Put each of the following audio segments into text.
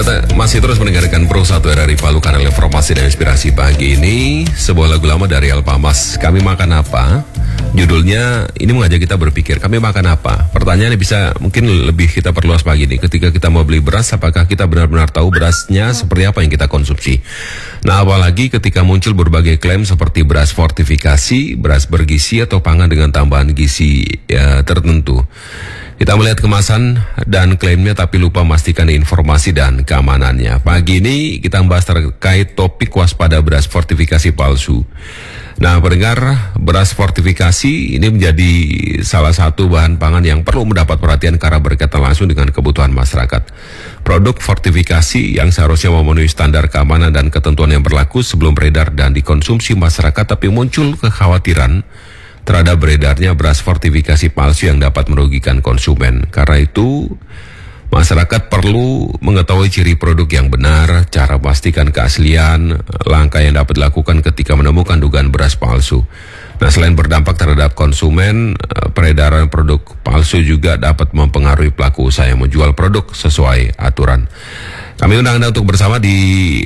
Masih terus mendengarkan Pro 1 RRI Palu, kanal informasi dan inspirasi pagi ini. Sebuah lagu lama dari Alpamas, Kami Makan Apa. Judulnya ini mengajak kita berpikir, kami makan apa? Pertanyaannya bisa mungkin lebih kita perluas pagi ini. Ketika kita mau beli beras, apakah kita benar-benar tahu berasnya seperti apa yang kita konsumsi? Nah, apalagi ketika muncul berbagai klaim seperti beras fortifikasi, beras bergizi, atau pangan dengan tambahan gizi tertentu. Kita melihat kemasan dan klaimnya tapi lupa memastikan informasi dan keamanannya. Pagi ini kita membahas terkait topik waspada beras fortifikasi palsu. Nah, pendengar, beras fortifikasi ini menjadi salah satu bahan pangan yang perlu mendapat perhatian karena berkaitan langsung dengan kebutuhan masyarakat. Produk fortifikasi yang seharusnya memenuhi standar keamanan dan ketentuan yang berlaku sebelum beredar dan dikonsumsi masyarakat, tapi muncul kekhawatiran terhadap beredarnya beras fortifikasi palsu yang dapat merugikan konsumen. Karena itu, masyarakat perlu mengetahui ciri produk yang benar, cara memastikan keaslian, langkah yang dapat dilakukan ketika menemukan dugaan beras palsu. Nah, selain berdampak terhadap konsumen, peredaran produk palsu juga dapat mempengaruhi pelaku usaha yang menjual produk sesuai aturan. Kami undang Anda untuk bersama di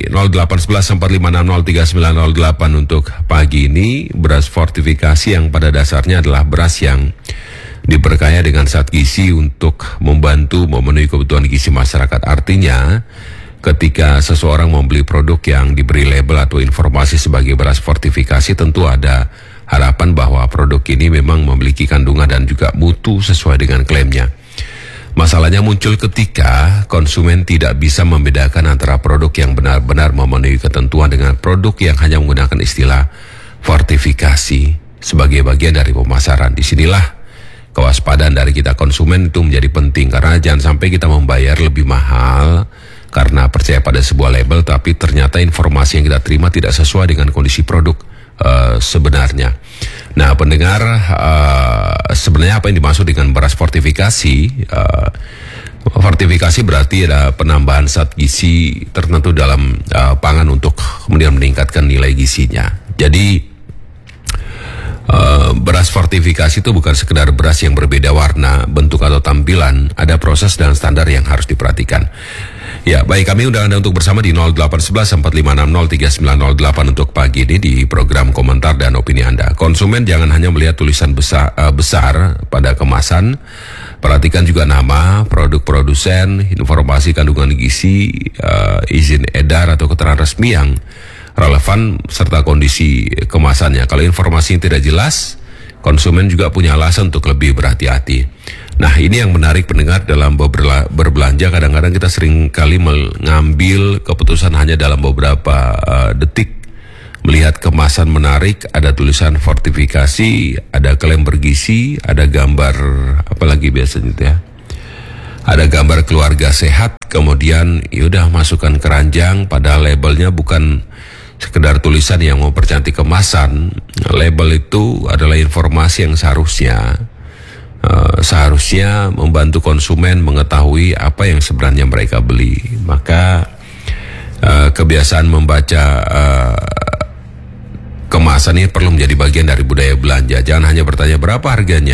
0811-4560-3908 untuk pagi ini. Beras fortifikasi yang pada dasarnya adalah beras yang diperkaya dengan zat gizi untuk membantu memenuhi kebutuhan gizi masyarakat. Artinya, ketika seseorang membeli produk yang diberi label atau informasi sebagai beras fortifikasi, tentu ada harapan bahwa produk ini memang memiliki kandungan dan juga mutu sesuai dengan klaimnya. Masalahnya muncul ketika konsumen tidak bisa membedakan antara produk yang benar-benar memenuhi ketentuan dengan produk yang hanya menggunakan istilah fortifikasi sebagai bagian dari pemasaran. Disinilah kewaspadaan dari kita konsumen itu menjadi penting, karena jangan sampai kita membayar lebih mahal karena percaya pada sebuah label, tapi ternyata informasi yang kita terima tidak sesuai dengan kondisi produk sebenarnya. Nah, pendengar, sebenarnya apa yang dimaksud dengan beras fortifikasi? Fortifikasi berarti ada penambahan zat gizi tertentu dalam pangan untuk kemudian meningkatkan nilai gizinya. Jadi beras fortifikasi itu bukan sekedar beras yang berbeda warna, bentuk atau tampilan. Ada proses dan standar yang harus diperhatikan. Ya, baik, kami undang Anda untuk bersama di 0811-4560-3908 untuk pagi ini di program komentar dan opini Anda. Konsumen jangan hanya melihat tulisan besar pada kemasan, perhatikan juga nama, produk produsen, informasi kandungan gizi, izin edar atau keterangan resmi yang relevan, serta kondisi kemasannya. Kalau informasi tidak jelas, konsumen juga punya alasan untuk lebih berhati-hati. Nah, ini yang menarik pendengar dalam berbelanja. Kadang-kadang kita sering kali mengambil keputusan hanya dalam beberapa detik. Melihat kemasan menarik, ada tulisan fortifikasi, ada klaim bergizi, ada gambar, apalagi biasanya itu ya, ada gambar keluarga sehat, kemudian yaudah masukkan keranjang, padahal labelnya bukan sekedar tulisan yang mempercantik kemasan. Label itu adalah informasi yang seharusnya membantu konsumen mengetahui apa yang sebenarnya mereka beli. Maka kebiasaan membaca kemasan ini perlu menjadi bagian dari budaya belanja. Jangan hanya bertanya berapa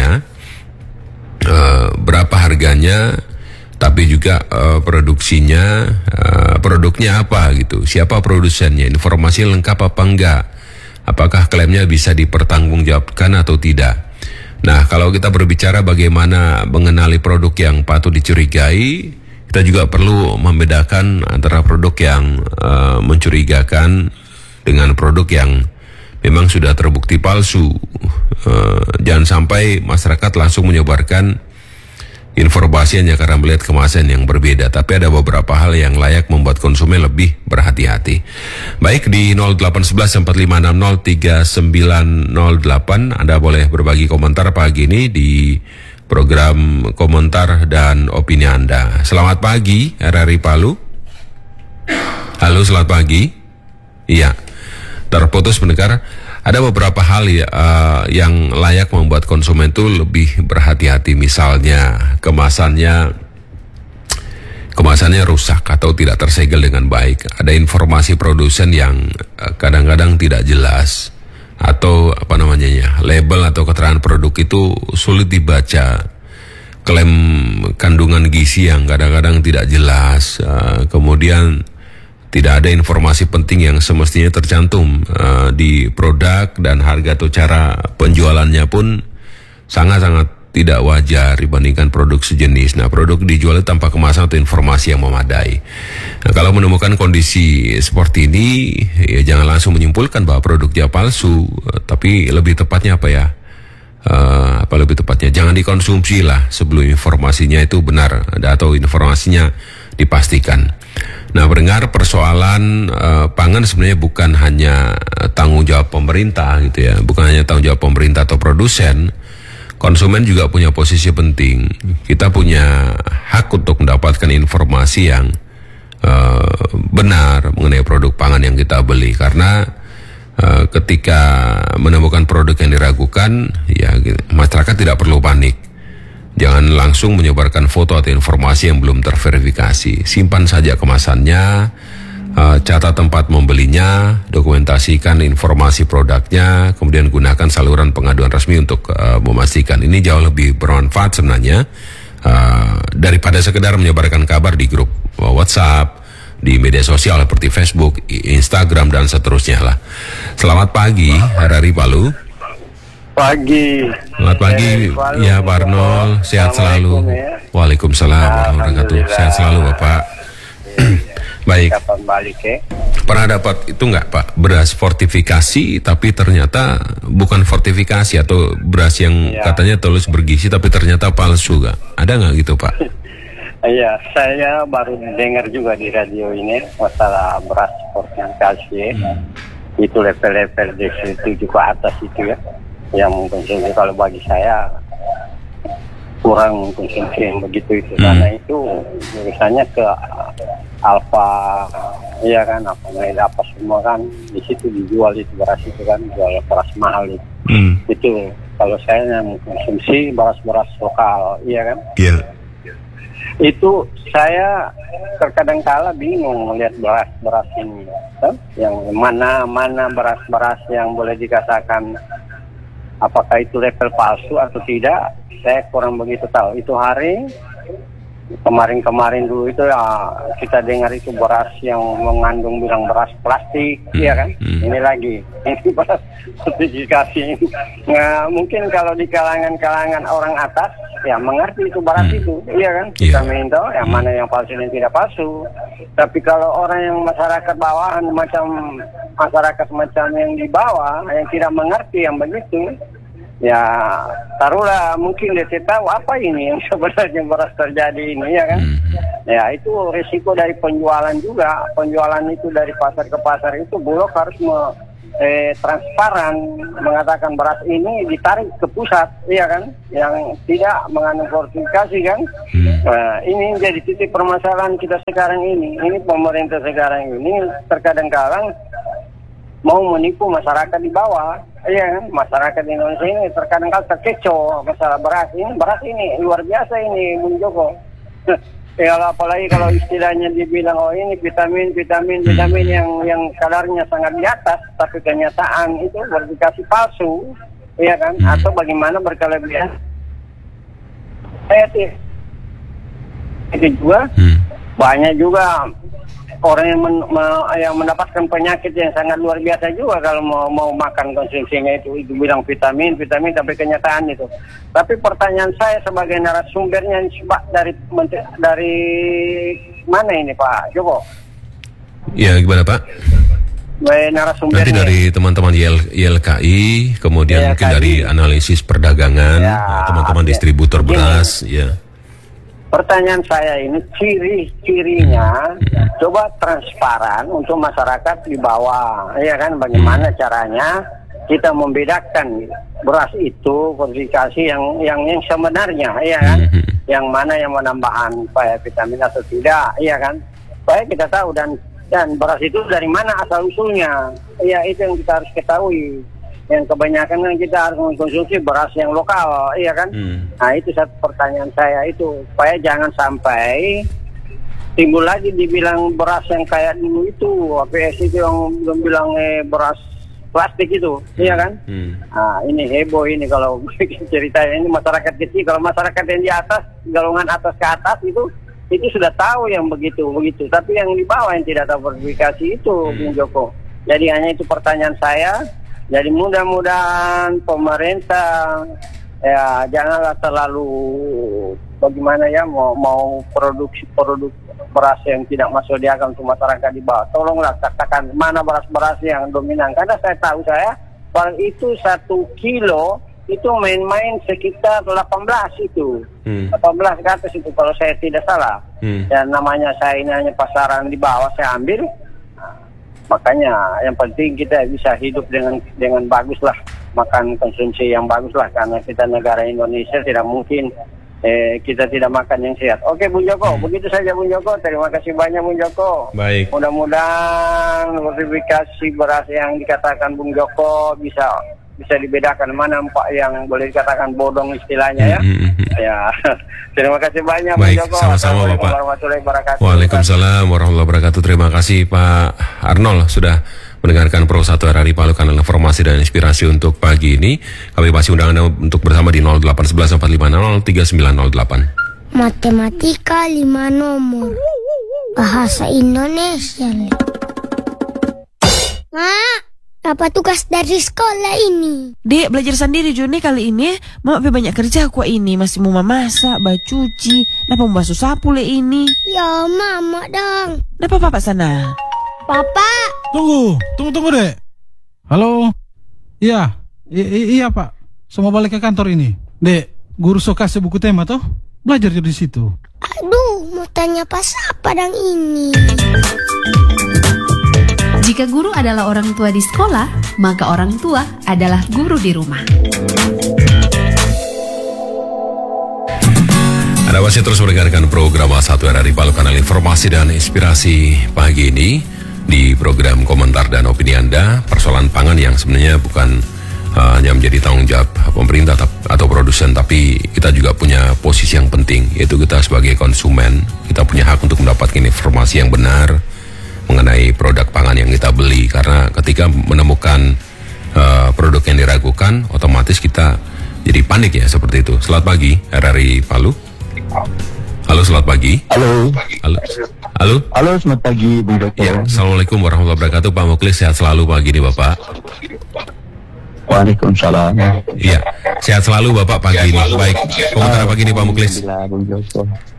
harganya, tapi juga produksinya, produknya apa gitu, siapa produsennya, informasi lengkap apa enggak, apakah klaimnya bisa dipertanggungjawabkan atau tidak. Nah, kalau kita berbicara bagaimana mengenali produk yang patut dicurigai, kita juga perlu membedakan antara produk yang mencurigakan dengan produk yang memang sudah terbukti palsu. Jangan sampai masyarakat langsung menyebarkan informasi hanya karena melihat kemasan yang berbeda, tapi ada beberapa hal yang layak membuat konsumen lebih berhati-hati. Baik, di 0811-4560-3908 Anda boleh berbagi komentar pagi ini di program komentar dan opini Anda. Selamat pagi RRI Palu. Halo, selamat pagi. Iya, terputus pendengar. Ada beberapa hal yang layak membuat konsumen itu lebih berhati-hati. Misalnya kemasannya rusak atau tidak tersegel dengan baik. Ada informasi produsen yang kadang-kadang tidak jelas, atau label atau keterangan produk itu sulit dibaca. klaim kandungan gizi yang kadang-kadang tidak jelas, kemudian tidak ada informasi penting yang semestinya tercantum di produk, dan harga atau cara penjualannya pun sangat-sangat tidak wajar dibandingkan produk sejenis. Nah, produk dijual tanpa kemasan atau informasi yang memadai. Nah, kalau menemukan kondisi seperti ini, ya jangan langsung menyimpulkan bahwa produknya palsu, tapi lebih tepatnya apa ya? Lebih tepatnya jangan dikonsumsi lah sebelum informasinya itu benar atau informasinya dipastikan. Nah, mendengar persoalan pangan sebenarnya bukan hanya tanggung jawab pemerintah gitu ya, bukan hanya tanggung jawab pemerintah atau produsen. Konsumen juga punya posisi penting. Kita punya hak untuk mendapatkan informasi yang benar mengenai produk pangan yang kita beli, karena ketika menemukan produk yang diragukan, ya masyarakat tidak perlu panik. Jangan langsung menyebarkan foto atau informasi yang belum terverifikasi. Simpan saja kemasannya, catat tempat membelinya, dokumentasikan informasi produknya, kemudian gunakan saluran pengaduan resmi untuk memastikan. Ini jauh lebih bermanfaat sebenarnya daripada sekedar menyebarkan kabar di grup WhatsApp, di media sosial seperti Facebook, Instagram, dan seterusnya lah. Selamat pagi, Harari Palu. Pagi. Selamat pagi, ya Pak Arnold, sehat selalu. Waalaikumsalam warahmatullahi wabarakatuh. Sehat selalu Bapak. Baik. Kapan balik ya? Pernah dapat itu nggak Pak, beras fortifikasi tapi ternyata bukan fortifikasi, atau beras yang katanya tulus bergizi tapi ternyata palsu, nggak? Ada nggak gitu Pak? Iya, saya baru dengar juga di radio ini masalah beras fortifikasi. Itu level-level DC 7 ke atas itu ya, yang mengkonsumsi. Kalau bagi saya kurang konsumsi yang begitu itu, karena itu misalnya ke alfa, iya kan, apa semua kan di situ dijual itu beras itu kan, jual beras mahal itu. Itu kalau saya yang mengkonsumsi beras-beras lokal, iya kan. Iya. Itu saya terkadang kala bingung melihat beras-beras ini, kan? Yang mana beras-beras yang boleh dikatakan apakah itu level palsu atau tidak, saya kurang begitu tahu. Itu hari kemarin dulu itu ya kita dengar itu beras yang mengandung bilang beras plastik, iya kan? Ini lagi ini beras sertifikasi. Nah, mungkin kalau di kalangan orang atas ya mengerti itu beras itu, iya kan? Kita minta yang mana yang palsu dan tidak palsu. Tapi kalau orang yang masyarakat bawahan, masyarakat macam yang di bawah yang tidak mengerti yang begitu, ya taruhlah mungkin dia tahu apa ini yang sebenarnya beras terjadi ini, ya kan? Ya itu risiko dari penjualan juga. Penjualan itu dari pasar ke pasar itu Bulog harus transparan mengatakan beras ini ditarik ke pusat, iya kan? Yang tidak mengandung fortifikasi kan? Nah, ini jadi titik permasalahan kita sekarang ini. Ini pemerintah sekarang ini terkadang-kadang mau menipu masyarakat di bawah, iya kan? Masyarakat Indonesia ini terkadang-kadang terkecoh masalah beras ini luar biasa ini, Bung Joko. Ya apalagi kalau istilahnya dibilang ini vitamin yang kadarnya sangat di atas, tapi kenyataan itu verifikasi palsu, iya kan? Atau bagaimana berkelebihan. Itu juga banyak juga orang yang mendapatkan penyakit yang sangat luar biasa juga kalau mau makan konsumsinya itu bilang vitamin tapi kenyataan itu. Tapi pertanyaan saya sebagai narasumbernya dari mana ini Pak Joko? Ya gimana Pak? Narasumbernya. Nanti dari teman-teman YLKI, kemudian mungkin dari analisis perdagangan, teman-teman distributor beras, ya. Pertanyaan saya ini ciri-cirinya coba transparan untuk masyarakat di bawah, ya kan? Bagaimana caranya kita membedakan beras itu verifikasi yang sebenarnya, ya kan? Yang mana yang menambahkan vitamin atau tidak, ya kan? Supaya kita tahu dan beras itu dari mana asal usulnya, ya itu yang kita harus ketahui. Yang kebanyakan kan kita harus mengkonsumsi beras yang lokal, iya kan? Nah itu satu pertanyaan saya itu, supaya jangan sampai timbul lagi dibilang beras yang kayak dulu itu, APS itu yang belum bilang beras plastik itu, iya kan? Nah, ini heboh ini kalau ceritanya ini masyarakat kecil. Kalau masyarakat yang di atas, golongan atas ke atas itu sudah tahu yang begitu. Tapi yang di bawah yang tidak tahu verifikasi itu, Bung Joko. Jadi hanya itu pertanyaan saya. Jadi mudah-mudahan pemerintah ya janganlah terlalu bagaimana ya mau produk beras yang tidak masuk di akal untuk masyarakat di bawah. Tolonglah katakan mana beras-beras yang dominan. Karena saya tahu barang itu 1 kilo itu main-main sekitar 18 itu. 18 ke atas itu kalau saya tidak salah. Dan namanya saya ini hanya pasaran di bawah saya ambil. Makanya yang penting kita bisa hidup dengan bagus lah, makan konsumsi yang bagus lah, karena kita negara Indonesia tidak mungkin kita tidak makan yang sehat. Oke Bung Joko, begitu saja Bung Joko. Terima kasih banyak Bung Joko. Baik. Mudah-mudahan verifikasi beras yang dikatakan Bung Joko bisa dibedakan mana Pak yang boleh dikatakan bodong istilahnya ya. Ya. Terima kasih banyak Baik, Bung Joko. sama-sama Bapak. Warahmatullahi wabarakatuh. Waalaikumsalam warahmatullahi wabarakatuh. Terima kasih Pak Arnold sudah mendengarkan Pro 1 RRI Palu, kanal informasi dan inspirasi untuk pagi ini. Kami masih undang Anda untuk bersama di 0811 450 3908. Matematika 5 nomor. Bahasa Indonesia. Apa tugas dari sekolah ini? Dek, belajar sendiri Joni kali ini. Mama banyak kerja aku ini. Masih mau memasak, cuci. Kenapa mau basuh sapu ini? Ya, Mama dong. Kenapa Papa sana? Papa. Tunggu Dek. Halo. Iya, iya Pak. Semua balik ke kantor ini. Dek, guru so kasih buku tema toh? Belajar di situ. Aduh, mau tanya pas apa dang ini? Jika guru adalah orang tua di sekolah, maka orang tua adalah guru di rumah. Anda masih terus mendengarkan program 1 RRI Palu, kanal informasi dan inspirasi pagi ini. Di program komentar dan opini Anda, persoalan pangan yang sebenarnya bukan hanya menjadi tanggung jawab pemerintah atau produsen, tapi kita juga punya posisi yang penting, yaitu kita sebagai konsumen. Kita punya hak untuk mendapatkan informasi yang benar mengenai produk pangan yang kita beli, karena ketika menemukan produk yang diragukan, otomatis kita jadi panik ya, seperti itu. Selamat pagi RRI Palu. Halo, selamat pagi. Halo, selamat pagi Bung Joko. Ya, Assalamualaikum warahmatullahi wabarakatuh. Pak Muklis, sehat selalu pagi ini Bapak. Waalaikumsalam. Iya, sehat selalu Bapak pagi ini. Baik, komentar pagi ini Pak Muklis. Alhamdulillah Bung Joko.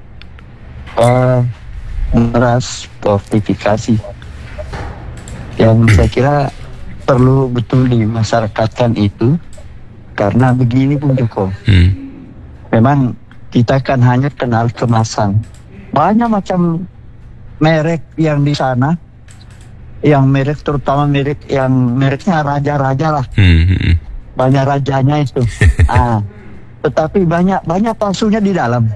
Beras fortifikasi yang saya kira perlu betul dimasyarakatkan itu, karena begini Bung Joko. Memang kita kan hanya kenal kemasan, banyak macam merek yang di sana, yang merek terutama mereknya raja-raja lah, banyak rajanya itu. Tetapi banyak palsunya di dalam.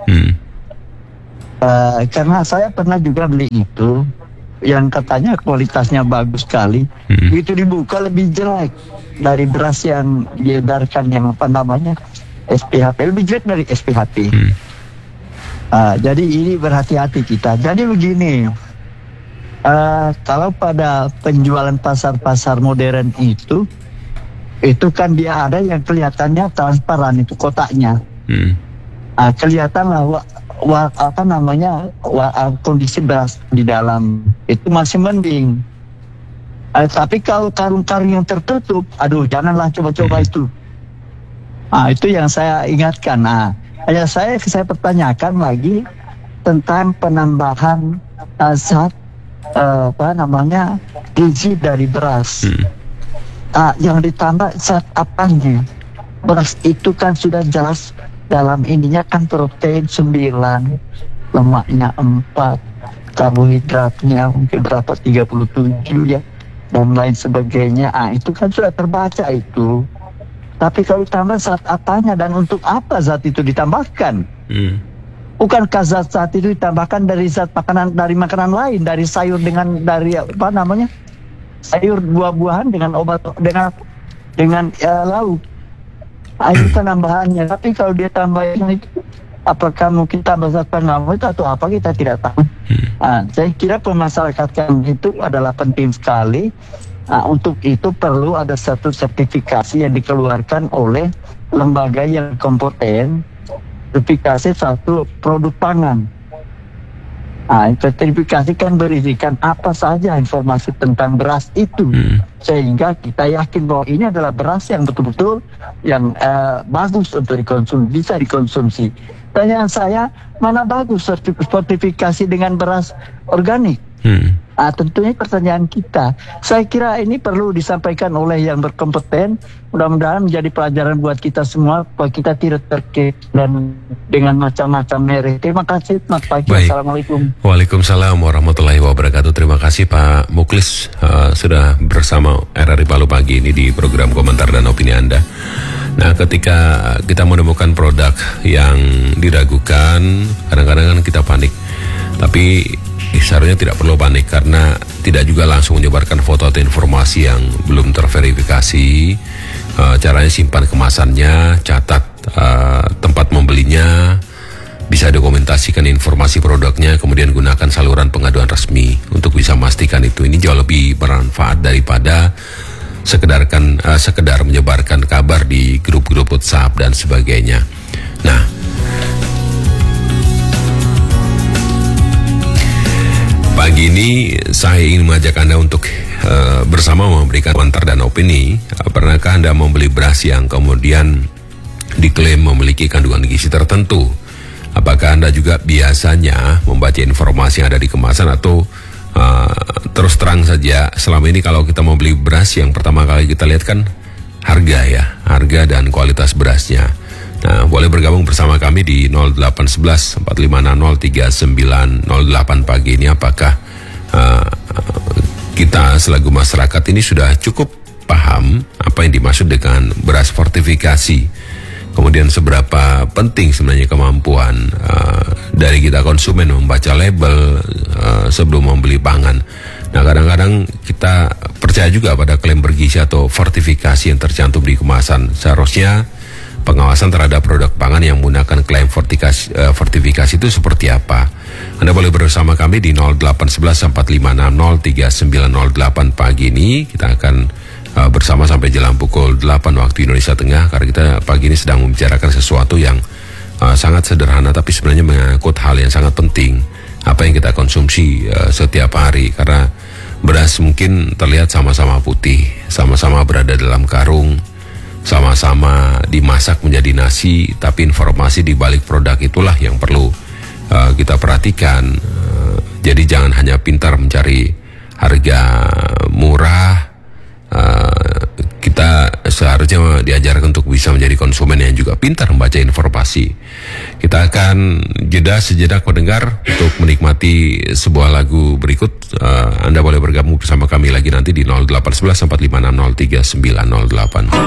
Karena saya pernah juga beli itu yang katanya kualitasnya bagus sekali, itu dibuka lebih jelek dari beras yang diedarkan yang apa namanya SPHP, lebih jelek dari SPHP. Jadi ini berhati-hati kita. Jadi begini, kalau pada penjualan pasar-pasar modern itu kan dia ada yang kelihatannya transparan, itu kotaknya. Kelihatan lah kondisi beras di dalam itu masih mending. Tapi kalau karung-karung yang tertutup, aduh janganlah coba-coba itu. Itu yang saya ingatkan. Hanya saya pertanyakan lagi tentang penambahan zat gizi dari beras. Yang ditambah zat apanya? Beras itu kan sudah jelas dalam ininya kan protein 9, lemaknya 4, karbohidratnya mungkin berapa 37 ya, dan lain sebagainya. Itu kan sudah terbaca itu. Tapi kalau tambah zat apanya dan untuk apa zat itu ditambahkan? Bukankah zat itu ditambahkan dari zat makanan, dari makanan lain, dari sayur sayur buah-buahan dengan obat dengan lauk. Itu penambahannya. Tapi kalau dia tambahin itu, apakah mungkin tambah zat pengawet atau apa, kita tidak tahu. Saya kira pemasarakatan itu adalah penting sekali, Nah, untuk itu perlu ada satu sertifikasi yang dikeluarkan oleh lembaga yang kompeten, sertifikasi satu produk pangan. Nah, sertifikasi kan berisikan apa saja informasi tentang beras itu, sehingga kita yakin bahwa ini adalah beras yang betul-betul yang bagus untuk dikonsumsi, bisa dikonsumsi. Pertanyaan saya, mana bagus sertifikasi dengan beras organik? Nah, tentunya pertanyaan kita. Saya kira ini perlu disampaikan oleh yang berkompeten. Mudah-mudahan menjadi pelajaran buat kita semua, bahwa kita tidak terkait dan dengan macam-macam merek. Terima kasih, Mas Pagi. Baik. Assalamualaikum. Waalaikumsalam warahmatullahi wabarakatuh. Terima kasih Pak Muklis sudah bersama RRI Palu pagi ini di program komentar dan opini Anda. Nah, ketika kita menemukan produk yang diragukan, kadang-kadang kan kita panik. Tapi seharusnya tidak perlu panik karena tidak juga langsung menyebarkan foto atau informasi yang belum terverifikasi. Caranya simpan kemasannya, catat tempat membelinya, bisa dokumentasikan informasi produknya, kemudian gunakan saluran pengaduan resmi untuk bisa memastikan itu. Ini jauh lebih bermanfaat daripada sekedar menyebarkan kabar di grup-grup WhatsApp dan sebagainya. Nah, pagi ini saya ingin mengajak Anda untuk bersama memberikan komentar dan opini. Pernahkah Anda membeli beras yang kemudian diklaim memiliki kandungan gizi tertentu? Apakah Anda juga biasanya membaca informasi yang ada di kemasan atau terus terang saja selama ini kalau kita membeli beras yang pertama kali kita lihat kan harga dan kualitas berasnya. Nah, boleh bergabung bersama kami di 0811 4560 3908 pagi ini. Apakah kita selaku masyarakat ini sudah cukup paham apa yang dimaksud dengan beras fortifikasi? Kemudian seberapa penting sebenarnya kemampuan dari kita konsumen membaca label sebelum membeli pangan. Nah, kadang-kadang kita percaya juga pada klaim bergizi atau fortifikasi yang tercantum di kemasan. Seharusnya pengawasan terhadap produk pangan yang menggunakan klaim fortifikasi itu seperti apa? Anda boleh bersama kami di 0811 4560 3908 pagi ini. Kita akan bersama sampai jelang pukul 8 waktu Indonesia Tengah, karena kita pagi ini sedang membicarakan sesuatu yang sangat sederhana tapi sebenarnya mengangkut hal yang sangat penting, apa yang kita konsumsi setiap hari. Karena beras mungkin terlihat sama-sama putih, sama-sama berada dalam karung, sama-sama dimasak menjadi nasi, tapi informasi di balik produk itulah yang perlu kita perhatikan. Jadi jangan hanya pintar mencari harga murah. Kita seharusnya diajarkan untuk bisa menjadi konsumen yang juga pintar membaca informasi. Kita akan jeda sejenak mendengar untuk menikmati sebuah lagu berikut. Anda boleh bergabung bersama kami lagi nanti di 0811 4560 3908.